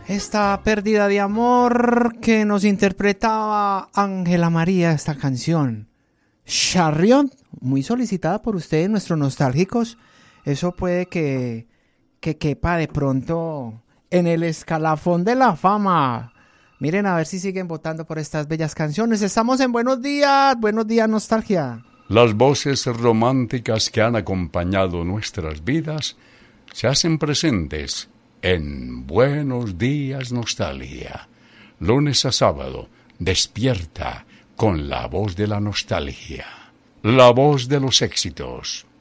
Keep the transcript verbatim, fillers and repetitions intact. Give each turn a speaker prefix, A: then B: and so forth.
A: esta pérdida de amor que nos interpretaba Ángela María, esta canción. Chariot, muy solicitada por ustedes, nuestros nostálgicos. Eso puede que, que quepa de pronto en el escalafón de la fama. Miren a ver si siguen votando por estas bellas canciones. Estamos en Buenos Días, Buenos Días Nostalgia.
B: Las voces románticas que han acompañado nuestras vidas se hacen presentes en Buenos Días Nostalgia. Lunes a sábado, despierta con la voz de la nostalgia, la voz de los éxitos.